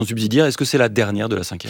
subsidiaire, est-ce que c'est la dernière de la 5e ?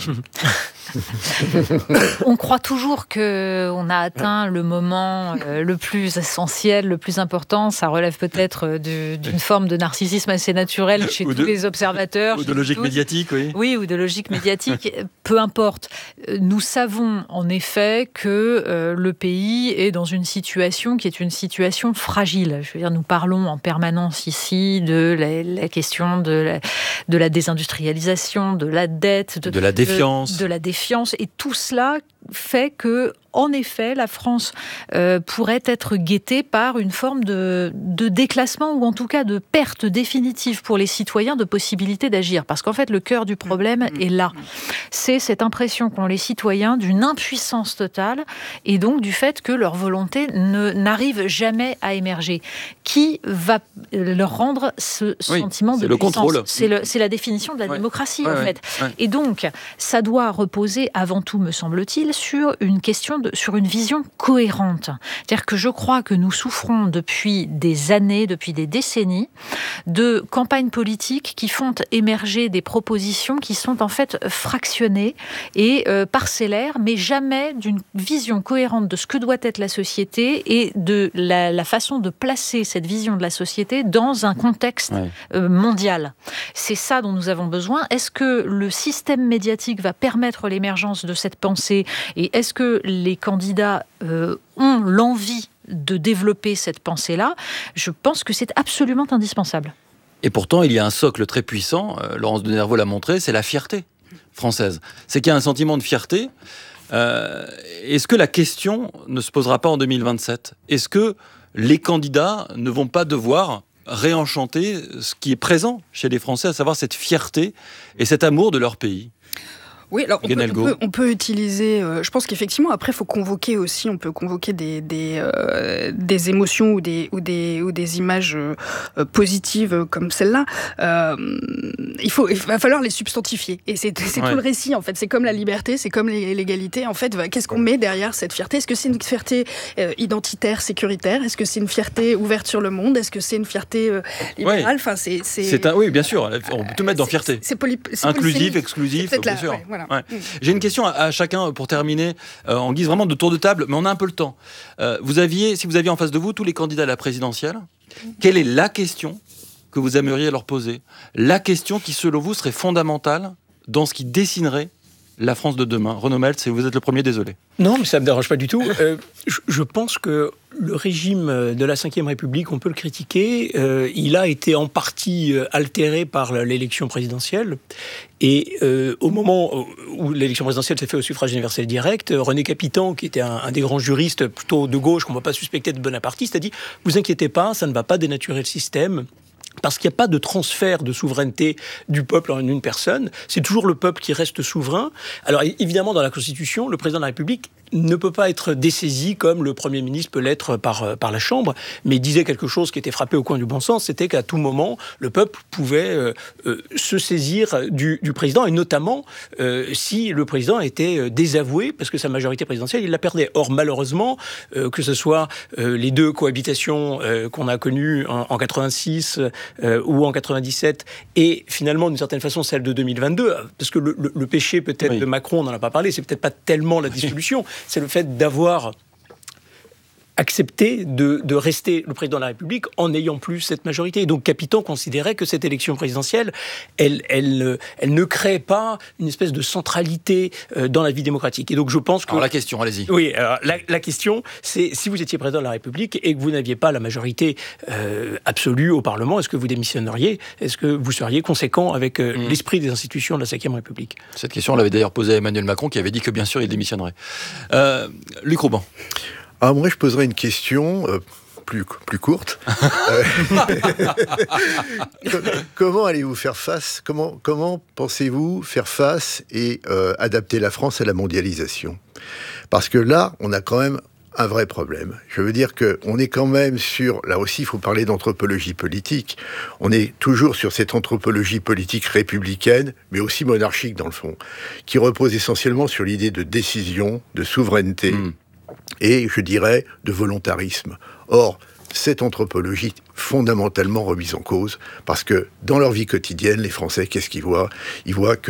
On croit toujours qu'on a atteint le moment le plus essentiel, le plus important. Ça relève peut-être d'une forme de narcissisme assez naturel chez tous les observateurs. Ou de logique médiatique, oui. Oui, ou de logique médiatique. Peu importe. Nous savons en effet que le pays est dans une situation qui est une situation fragile. Je veux dire, nous parlons en permanence ici de la question de la désindustrialisation, de la dette, de la défiance. De la défiance. Et tout cela fait que, en effet, la France pourrait être guettée par une forme de déclassement ou en tout cas de perte définitive pour les citoyens de possibilité d'agir. Parce qu'en fait, le cœur du problème est là. C'est cette impression qu'ont les citoyens d'une impuissance totale et donc du fait que leur volonté n'arrive jamais à émerger. Qui va leur rendre ce sentiment de le puissance ? Contrôle. C'est la définition de la démocratie, en fait. Et donc, ça doit reposer avant tout, me semble-t-il, sur une vision cohérente. C'est-à-dire que je crois que nous souffrons depuis des années, depuis des décennies, de campagnes politiques qui font émerger des propositions qui sont en fait fractionnées et parcellaires, mais jamais d'une vision cohérente de ce que doit être la société et de la façon de placer cette vision de la société dans un contexte mondial. C'est ça dont nous avons besoin. Est-ce que le système médiatique va permettre l'émergence de cette pensée et est-ce que les candidats ont l'envie de développer cette pensée-là ? Je pense que c'est absolument indispensable. Et pourtant, il y a un socle très puissant, Laurence de Nervaux l'a montré, c'est la fierté française. C'est qu'il y a un sentiment de fierté. Est-ce que la question ne se posera pas en 2027 ? Est-ce que les candidats ne vont pas devoir réenchanter ce qui est présent chez les Français, à savoir cette fierté et cet amour de leur pays ? Oui, alors on peut utiliser. Je pense qu'effectivement, après, il faut convoquer aussi. On peut convoquer des émotions ou des images positives comme celle-là. Il va falloir les substantifier. Et c'est tout le récit, en fait. C'est comme la liberté, c'est comme l'égalité. En fait, qu'est-ce qu'on met derrière cette fierté ? Est-ce que c'est une fierté identitaire, sécuritaire ? Est-ce que c'est une fierté ouverte sur le monde ? Est-ce que c'est une fierté libérale ? Enfin, oui, bien sûr. On peut tout mettre dans fierté. Inclusif, exclusif, bien sûr. Voilà. Ouais. J'ai une question à chacun pour terminer, en guise vraiment de tour de table, mais on a un peu le temps. Si vous aviez en face de vous tous les candidats à la présidentielle, quelle est la question que vous aimeriez leur poser ? La question qui, selon vous, serait fondamentale dans ce qui dessinerait la France de demain. Renaud Meltz, vous êtes le premier, désolé. Non, mais ça ne me dérange pas du tout. Je pense que le régime de la Ve République, on peut le critiquer. Il a été en partie altéré par l'élection présidentielle. Et au moment où l'élection présidentielle s'est faite au suffrage universel direct, René Capitan, qui était un des grands juristes plutôt de gauche, qu'on ne va pas suspecter de bonapartiste, a dit « Vous inquiétez pas, ça ne va pas dénaturer le système ». Parce qu'il n'y a pas de transfert de souveraineté du peuple en une personne. C'est toujours le peuple qui reste souverain. Alors évidemment, dans la Constitution, le président de la République ne peut pas être dessaisi comme le Premier ministre peut l'être par la Chambre, mais il disait quelque chose qui était frappé au coin du bon sens, c'était qu'à tout moment, le peuple pouvait se saisir du président, et notamment si le président était désavoué, parce que sa majorité présidentielle, il la perdait. Or, malheureusement, que ce soit les deux cohabitations qu'on a connues en 86 ou en 97, et finalement, d'une certaine façon, celle de 2022, parce que le péché peut-être de Macron, on n'en a pas parlé, c'est peut-être pas tellement la dissolution, c'est le fait d'avoir accepté de rester le président de la République en n'ayant plus cette majorité. Et donc Capitan considérait que cette élection présidentielle, elle ne crée pas une espèce de centralité dans la vie démocratique. Et donc je pense que... Alors la question, allez-y. Oui, alors, la question, c'est si vous étiez président de la République et que vous n'aviez pas la majorité absolue au Parlement, est-ce que vous démissionneriez ? Est-ce que vous seriez conséquent avec l'esprit des institutions de la Ve République ? Cette question, on l'avait d'ailleurs posée à Emmanuel Macron, qui avait dit que bien sûr, il démissionnerait. Luc Rouban. Ah, moi, je poserais une question plus courte. Comment allez-vous faire face ? Comment pensez-vous faire face et adapter la France à la mondialisation ? Parce que là, on a quand même un vrai problème. Je veux dire qu'on est quand même sur... Là aussi, il faut parler d'anthropologie politique. On est toujours sur cette anthropologie politique républicaine, mais aussi monarchique, dans le fond, qui repose essentiellement sur l'idée de décision, de souveraineté, et, je dirais, de volontarisme. Or, cette anthropologie fondamentalement remise en cause, parce que dans leur vie quotidienne, les Français, qu'est-ce qu'ils voient ? Ils voient que